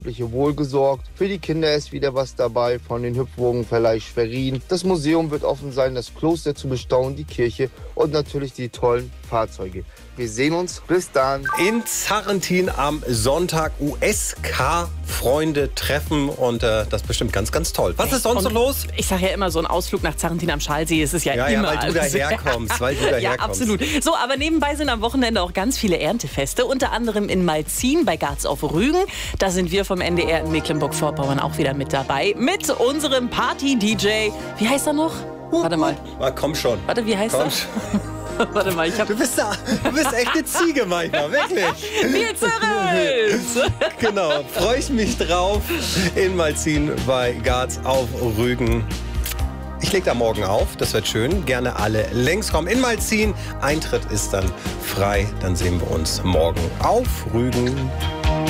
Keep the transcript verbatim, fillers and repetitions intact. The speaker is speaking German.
wohlgesorgt. Für die Kinder ist wieder was dabei von den Hüpfburgenverleih Schwerin. Das Museum wird offen sein, das Kloster zu bestaunen, die Kirche und natürlich die tollen Fahrzeuge. Wir sehen uns. Bis dann. In Zarrentin am Sonntag U S K-Freunde treffen und äh, das ist bestimmt ganz, ganz toll. Was ist sonst so los? Ich sage ja immer, so ein Ausflug nach Zarrentin am Schalsee ist es ja, ja immer. Ja, weil du daherkommst, weil du daherkommst. Ja, absolut. So, aber nebenbei sind am Wochenende auch ganz viele Erntefeste, unter anderem in Malzin bei Garz auf Rügen. Da sind wir vom N D R in Mecklenburg-Vorpommern auch wieder mit dabei. Mit unserem Party-D J. Wie heißt er noch? Warte mal. Na, komm schon. Warte, wie heißt komm er? Schon. Warte mal, ich hab... Du bist, da, du bist echt eine Ziege manchmal, wirklich. Nils Zürich! Genau, freue ich mich drauf in Malzin bei Garz auf Rügen. Ich lege da morgen auf, das wird schön. Gerne alle längs kommen in Malzin. Eintritt ist dann frei, dann sehen wir uns morgen auf Rügen.